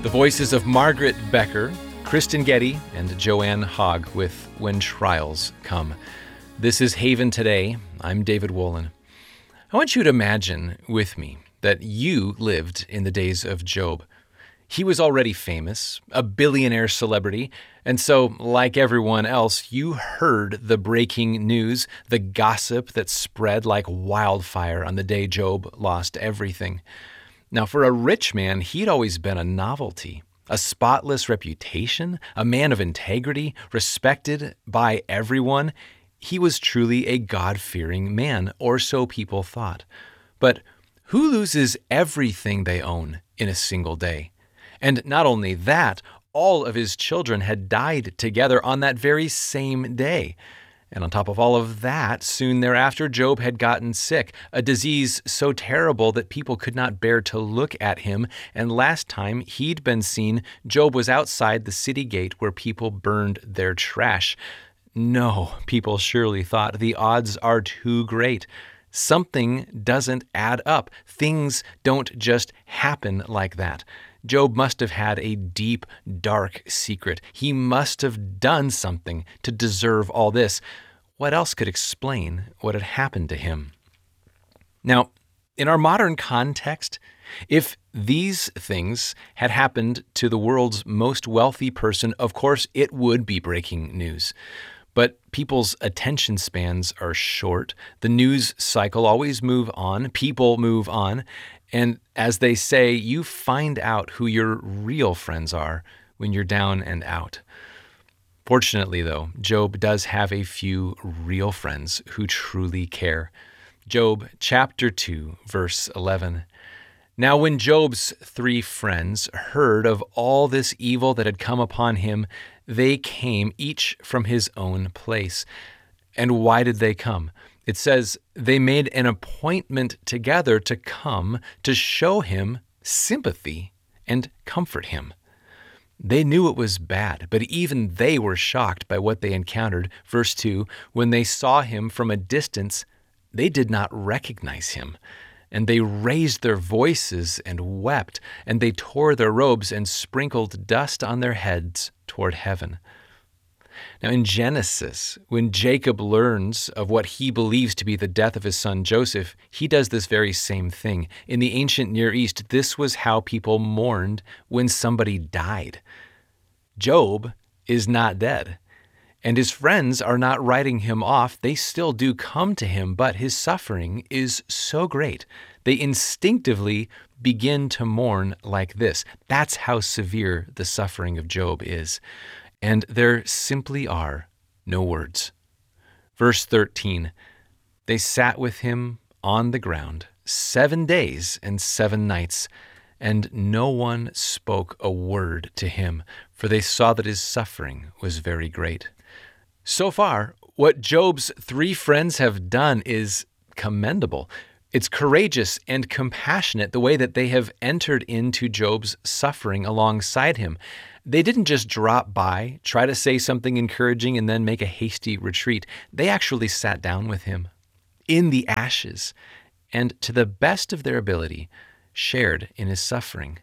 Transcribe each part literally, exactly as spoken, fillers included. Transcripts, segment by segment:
The voices of Margaret Becker, Kristen Getty, and Joanne Hogg with When Trials Come. This is Haven Today. I'm David Wolin. I want you to imagine with me that you lived in the days of Job. He was already famous, a billionaire celebrity, and so, like everyone else, you heard the breaking news, the gossip that spread like wildfire on the day Job lost everything. Now, for a rich man, he'd always been a novelty, a spotless reputation, a man of integrity, respected by everyone. He was truly a God-fearing man, or so people thought. But who loses everything they own in a single day? And not only that, all of his children had died together on that very same day. And on top of all of that, soon thereafter, Job had gotten sick, a disease so terrible that people could not bear to look at him. And last time he'd been seen, Job was outside the city gate where people burned their trash. No, people surely thought, the odds are too great. Something doesn't add up. Things don't just happen like that. Job must have had a deep, dark secret. He must have done something to deserve all this. What else could explain what had happened to him? Now, in our modern context, if these things had happened to the world's most wealthy person, of course, it would be breaking news. But people's attention spans are short. The news cycle always moves on. People move on. And as they say, you find out who your real friends are when you're down and out. Fortunately, though, Job does have a few real friends who truly care. Job chapter two, verse eleven. Now when Job's three friends heard of all this evil that had come upon him, they came each from his own place. And why did they come? It says they made an appointment together to come to show him sympathy and comfort him. They knew it was bad, but even they were shocked by what they encountered. Verse two, when they saw him from a distance, they did not recognize him. And they raised their voices and wept, and they tore their robes and sprinkled dust on their heads toward heaven. Now in Genesis, when Jacob learns of what he believes to be the death of his son Joseph, he does this very same thing. In the ancient Near East, this was how people mourned when somebody died. Job is not dead, and his friends are not writing him off. They still do come to him, but his suffering is so great. They instinctively begin to mourn like this. That's how severe the suffering of Job is. And there simply are no words. Verse thirteen, they sat with him on the ground seven days and seven nights, and no one spoke a word to him, for they saw that his suffering was very great. So far, what Job's three friends have done is commendable. It's courageous and compassionate the way that they have entered into Job's suffering alongside him. They didn't just drop by, try to say something encouraging, and then make a hasty retreat. They actually sat down with him in the ashes and, to the best of their ability, shared in his suffering.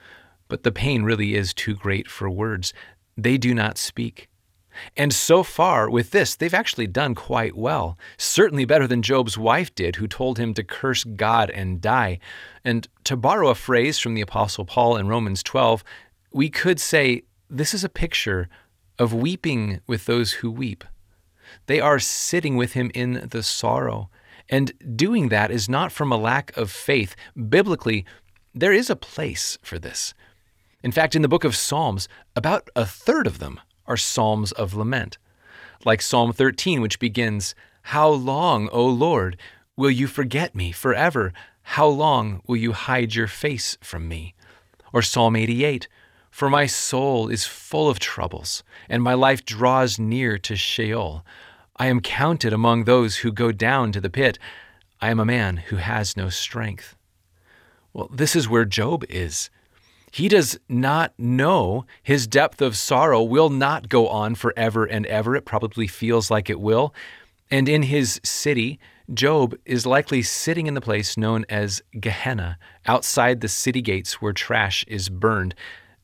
But the pain really is too great for words. They do not speak. And so far with this, they've actually done quite well, certainly better than Job's wife did, who told him to curse God and die. And to borrow a phrase from the Apostle Paul in Romans twelve, we could say this is a picture of weeping with those who weep. They are sitting with him in the sorrow, and doing that is not from a lack of faith. Biblically, there is a place for this. In fact, in the book of Psalms, about a third of them are psalms of lament, like Psalm thirteen, which begins, "How long, O Lord, will you forget me forever? How long will you hide your face from me?" Or Psalm eighty-eight, "For my soul is full of troubles, and my life draws near to Sheol. I am counted among those who go down to the pit. I am a man who has no strength." Well, this is where Job is. He does not know his depth of sorrow will not go on forever and ever. It probably feels like it will. And in his city, Job is likely sitting in the place known as Gehenna, outside the city gates where trash is burned.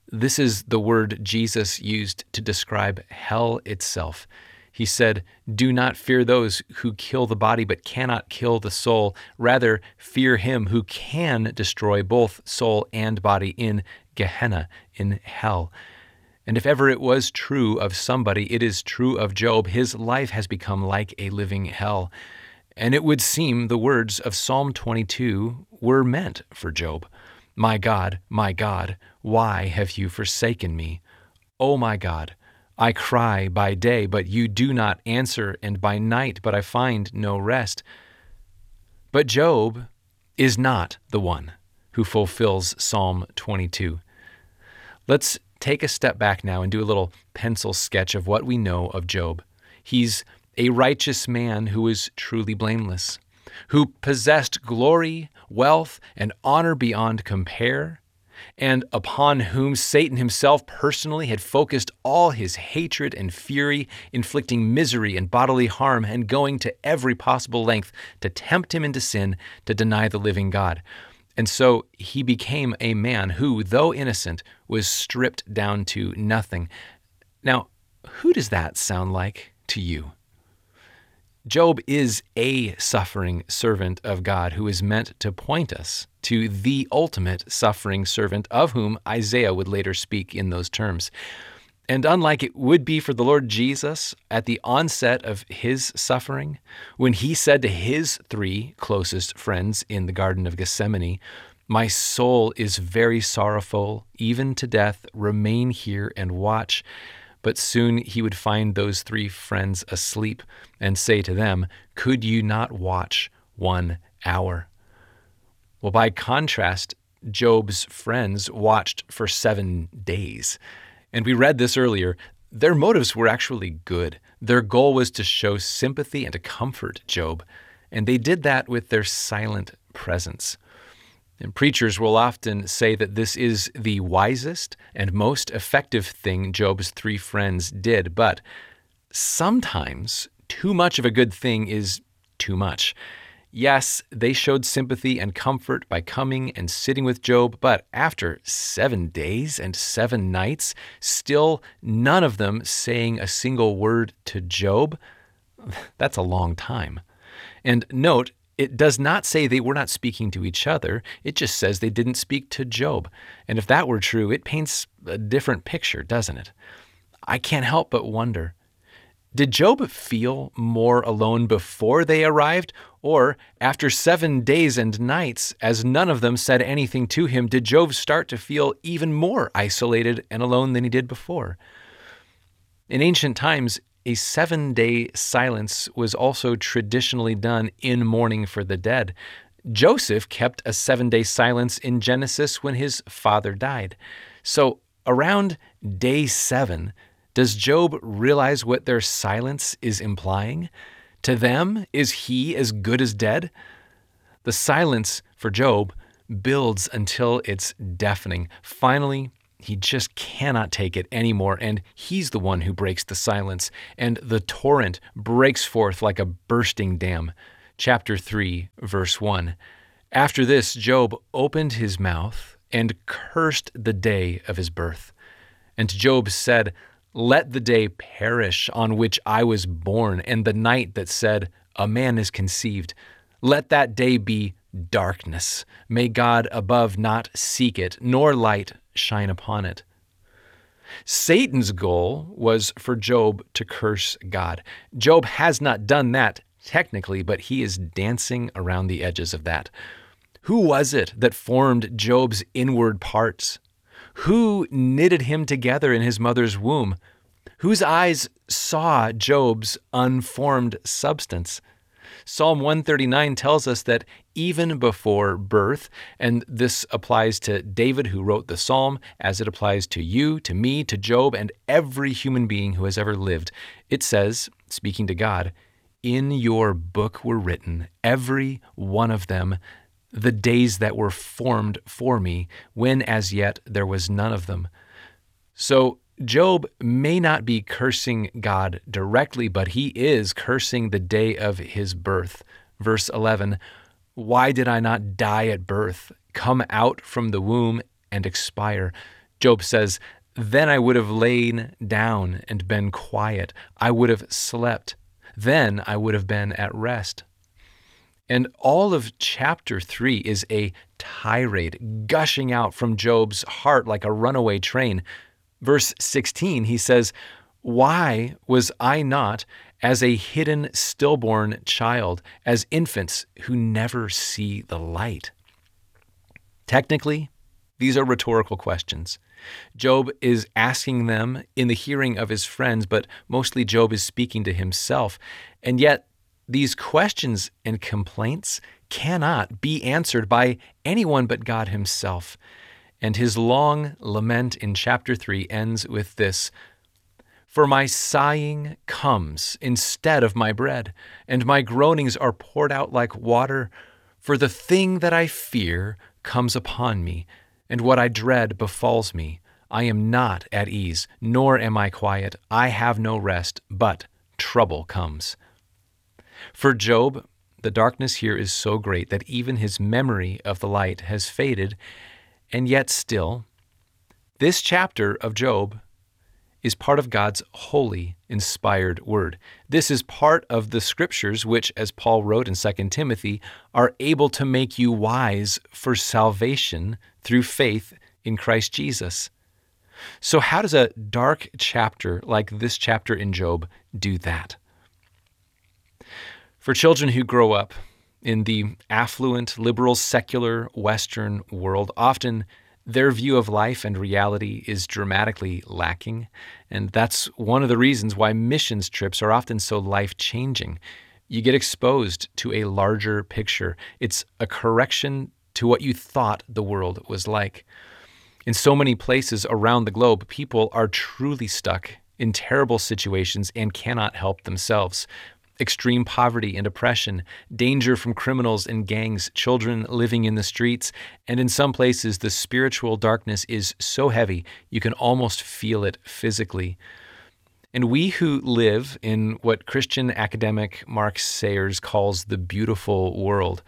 This is the word Jesus used to describe hell itself. He said, "Do not fear those who kill the body but cannot kill the soul. Rather, fear him who can destroy both soul and body in Gehenna, in hell." And if ever it was true of somebody, it is true of Job. His life has become like a living hell. And it would seem the words of Psalm twenty-two were meant for Job. "My God, my God, why have you forsaken me? O my God, I cry by day, but you do not answer, and by night, but I find no rest." But Job is not the one who fulfills Psalm twenty-two. Let's take a step back now and do a little pencil sketch of what we know of Job. He's a righteous man who is truly blameless, who possessed glory, wealth, and honor beyond compare, and upon whom Satan himself personally had focused all his hatred and fury, inflicting misery and bodily harm, and going to every possible length to tempt him into sin, to deny the living God. And so he became a man who, though innocent, was stripped down to nothing. Now, who does that sound like to you? Job is a suffering servant of God who is meant to point us to the ultimate suffering servant of whom Isaiah would later speak in those terms. And unlike it would be for the Lord Jesus at the onset of his suffering, when he said to his three closest friends in the Garden of Gethsemane, "My soul is very sorrowful, even to death. Remain here and watch." But soon he would find those three friends asleep and say to them, "Could you not watch one hour?" Well, by contrast, Job's friends watched for seven days. And we read this earlier. Their motives were actually good. Their goal was to show sympathy and to comfort Job. And they did that with their silent presence. And preachers will often say that this is the wisest and most effective thing Job's three friends did. But sometimes too much of a good thing is too much. Yes, they showed sympathy and comfort by coming and sitting with Job, but after seven days and seven nights, still none of them saying a single word to Job, that's a long time. And note, it does not say they were not speaking to each other. It just says they didn't speak to Job. And if that were true, it paints a different picture, doesn't it? I can't help but wonder, did Job feel more alone before they arrived? Or after seven days and nights, as none of them said anything to him, did Job start to feel even more isolated and alone than he did before? In ancient times, a seven-day silence was also traditionally done in mourning for the dead. Joseph kept a seven-day silence in Genesis when his father died. So around day seven, does Job realize what their silence is implying? To them, is he as good as dead? The silence for Job builds until it's deafening. Finally, he just cannot take it anymore, and he's the one who breaks the silence, and the torrent breaks forth like a bursting dam. Chapter three, verse one. After this, Job opened his mouth and cursed the day of his birth. And Job said, "Let the day perish on which I was born, and the night that said, a man is conceived. Let that day be darkness. May God above not seek it, nor light shine upon it." Satan's goal was for Job to curse God. Job has not done that technically, but he is dancing around the edges of that. Who was it that formed Job's inward parts? Who knitted him together in his mother's womb? Whose eyes saw Job's unformed substance? Psalm one thirty-nine tells us that even before birth, and this applies to David who wrote the psalm, as it applies to you, to me, to Job, and every human being who has ever lived, it says, speaking to God, "In your book were written, every one of them, the days that were formed for me, when as yet there was none of them." So Job may not be cursing God directly, but he is cursing the day of his birth. Verse eleven, "Why did I not die at birth, come out from the womb and expire?" Job says, "Then I would have lain down and been quiet. I would have slept. Then I would have been at rest." And all of chapter three is a tirade gushing out from Job's heart like a runaway train. Verse sixteen, he says, "Why was I not as a hidden stillborn child, as infants who never see the light?" Technically, these are rhetorical questions. Job is asking them in the hearing of his friends, but mostly Job is speaking to himself. And yet, these questions and complaints cannot be answered by anyone but God himself. And his long lament in chapter three ends with this: "For my sighing comes instead of my bread, and my groanings are poured out like water. For the thing that I fear comes upon me, and what I dread befalls me. I am not at ease, nor am I quiet. I have no rest, but trouble comes." For Job, the darkness here is so great that even his memory of the light has faded, and yet still, this chapter of Job is part of God's holy, inspired word. This is part of the scriptures which, as Paul wrote in Second Timothy, are able to make you wise for salvation through faith in Christ Jesus. So how does a dark chapter like this chapter in Job do that? For children who grow up in the affluent, liberal, secular Western world, often their view of life and reality is dramatically lacking, and that's one of the reasons why missions trips are often so life-changing. You get exposed to a larger picture. It's a correction to what you thought the world was like. In so many places around the globe, people are truly stuck in terrible situations and cannot help themselves. Extreme poverty and oppression, danger from criminals and gangs, children living in the streets, and in some places the spiritual darkness is so heavy you can almost feel it physically. And we who live in what Christian academic Mark Sayers calls the beautiful world,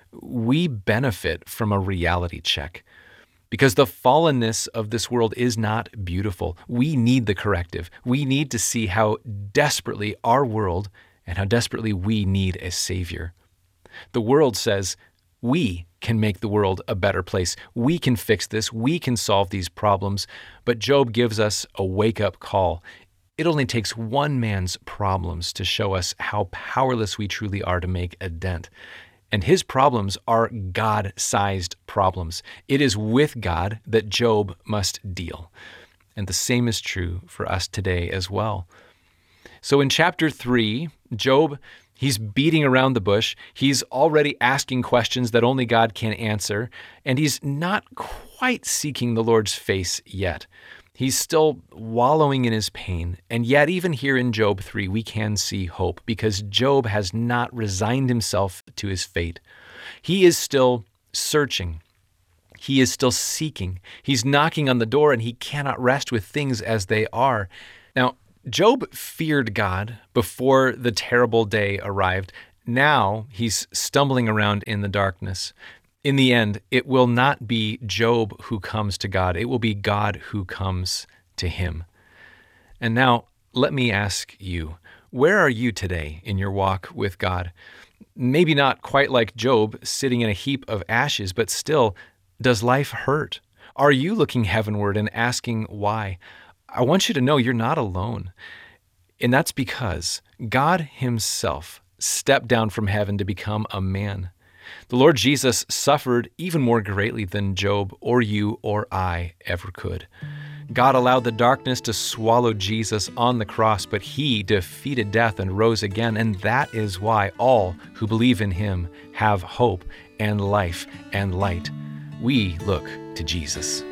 we benefit from a reality check. Because the fallenness of this world is not beautiful. We need the corrective. We need to see how desperately our world and how desperately we need a Savior. The world says, we can make the world a better place. We can fix this. We can solve these problems. But Job gives us a wake-up call. It only takes one man's problems to show us how powerless we truly are to make a dent. And his problems are God-sized problems. It is with God that Job must deal. And the same is true for us today as well. So in chapter three, Job, he's beating around the bush. He's already asking questions that only God can answer, and he's not quite seeking the Lord's face yet. He's still wallowing in his pain, and yet even here in Job three, we can see hope because Job has not resigned himself to his fate. He is still searching. He is still seeking. He's knocking on the door, and he cannot rest with things as they are. Now, Job feared God before the terrible day arrived. Now he's stumbling around in the darkness. In the end, it will not be Job who comes to God. It will be God who comes to him. And now, let me ask you, where are you today in your walk with God? Maybe not quite like Job, sitting in a heap of ashes, but still, does life hurt? Are you looking heavenward and asking why? I want you to know you're not alone. And that's because God himself stepped down from heaven to become a man. The Lord Jesus suffered even more greatly than Job or you or I ever could. God allowed the darkness to swallow Jesus on the cross, but he defeated death and rose again, and that is why all who believe in him have hope and life and light. We look to Jesus.